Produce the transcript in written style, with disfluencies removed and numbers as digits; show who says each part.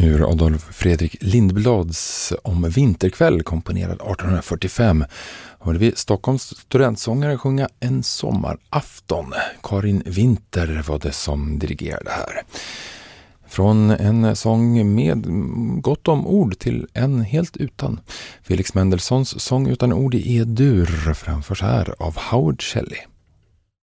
Speaker 1: ur Adolf Fredrik Lindblads Om vinterkväll, komponerad 1845, hörde vi Stockholms studentsångare sjunga En sommarafton. Karin Winter var det som dirigerade här. Från en sång med gott om ord till en helt utan. Felix Mendelssohns sång utan ord i E-dur framförs här av Howard Shelley.